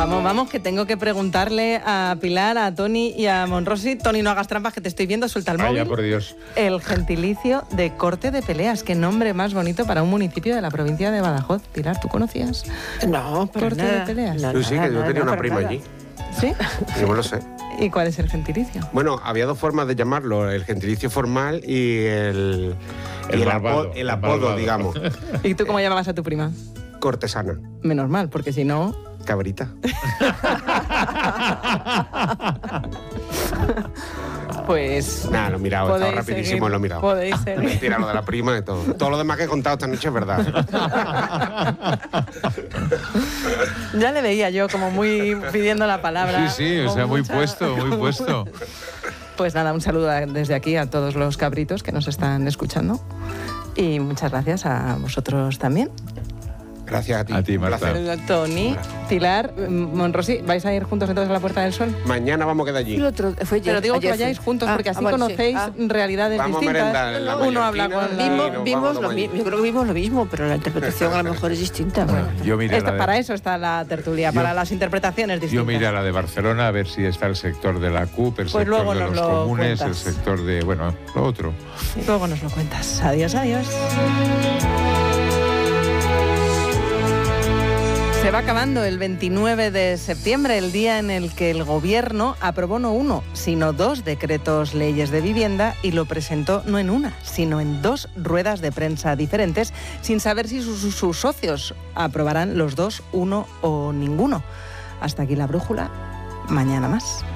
Vamos, que tengo que preguntarle a Pilar, a Toni y a Monrosi. Toni, no hagas trampas, que te estoy viendo, suelta el móvil. Vaya, por Dios. El gentilicio de Corte de Peleas. Qué nombre más bonito para un municipio de la provincia de Badajoz. Pilar, ¿tú conocías? No, Corte de Peleas. Yo sí, que yo tenía una prima allí. ¿Sí? Yo me lo sé. ¿Y cuál es el gentilicio? Bueno, había dos formas de llamarlo, el gentilicio formal y el apodo, digamos. ¿Y tú cómo llamabas a tu prima? Cortesana. Menos mal, porque si no... Cabrita. Pues... Nada, lo he mirado, estaba rapidísimo, lo he mirado. Podéis seguir. Mentira, lo de la prima y todo. Todo lo demás que he contado esta noche es verdad. Ya le veía yo como muy pidiendo la palabra. Sí, o sea, muy puesto. Pues nada, un saludo desde aquí a todos los cabritos que nos están escuchando. Y muchas gracias a vosotros también. Gracias a ti. A ti, Marta. Toni, Pilar, Monrosi, ¿vais a ir juntos entonces a la Puerta del Sol? Mañana vamos a quedar allí. Pero digo que vayáis juntos porque así conocéis realidades vamos distintas. A merendar, Uno habla con Yo creo que vimos lo mismo, pero la interpretación a lo mejor es distinta. Bueno, yo miré para eso está la tertulia, para las interpretaciones distintas. Yo miré a la de Barcelona a ver si está el sector de la CUP, el pues sector de los comunes, cuentas. el sector de, bueno, lo otro. Sí. Luego nos lo cuentas. Adiós. Se va acabando el 29 de septiembre, el día en el que el Gobierno aprobó no uno, sino 2 decretos leyes de vivienda y lo presentó no en una, sino en 2 ruedas de prensa diferentes, sin saber si sus socios aprobarán los 2, uno o ninguno. Hasta aquí la brújula. Mañana más.